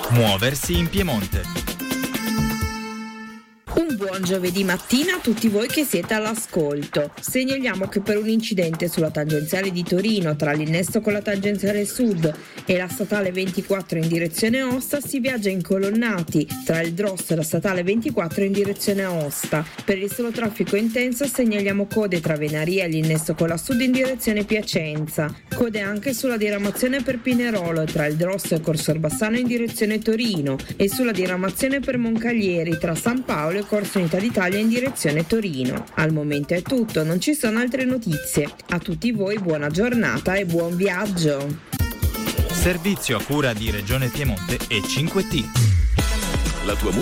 Muoversi in Piemonte. Un buon giovedì mattina a tutti voi che siete all'ascolto. Segnaliamo che per un incidente sulla tangenziale di Torino tra l'innesto con la tangenziale sud e la statale 24 in direzione Aosta si viaggia incolonnati tra il Drosso e la statale 24 in direzione Aosta. Per il solo traffico intenso segnaliamo code tra Venaria e l'innesto con la sud in direzione Piacenza. Code anche sulla diramazione per Pinerolo tra il Drosso e Corso Orbassano in direzione Torino e sulla diramazione per Moncaglieri tra San Paolo e Corso Unità d'Italia in direzione Torino. Al momento è tutto, non ci sono altre notizie. A tutti voi buona giornata e buon viaggio. Servizio a cura di Regione Piemonte e 5T. La tua